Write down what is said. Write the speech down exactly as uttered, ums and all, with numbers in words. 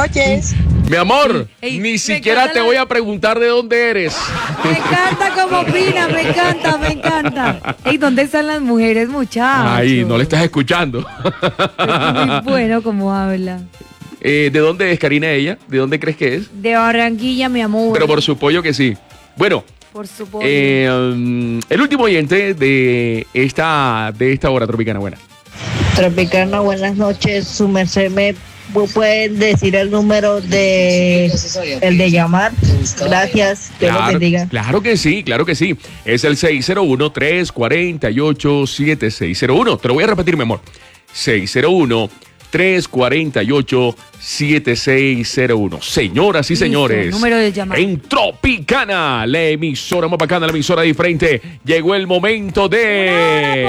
noches. Mi amor, Ey, ni me siquiera encanta te la- voy a preguntar de dónde eres. Me encanta cómo opina, me encanta, me encanta. Ey, ¿dónde están las mujeres, muchachos? Ay, no le estás escuchando. Es muy bueno como habla. Eh, ¿De dónde es, Karina, ella? ¿De dónde crees que es? De Barranquilla, mi amor. Pero por su pollo que sí. Bueno, Por su pollo. eh, um, el último oyente de esta, de esta hora tropicana. Buena. Tropicana, buenas noches. Su merced me pueden decir el número de el de llamar. Gracias. Dios los Claro, bendiga. claro que sí, claro que sí. Es el seis cero uno, tres cuatro ocho, siete seis cero uno. Te lo voy a repetir, mi amor. seis cero uno, tres cuatro ocho, siete seis cero uno. Señoras y Listo, señores, número de llamada. en Tropicana, la emisora más bacana, la emisora diferente, llegó el momento de...